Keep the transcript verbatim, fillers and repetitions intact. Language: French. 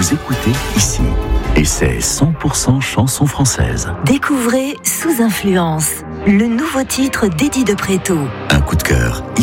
vous écoutez ici. Et c'est cent pour cent chanson française. Découvrez Sous Influence, le nouveau titre d'Eddie de Préto. Un coup de cœur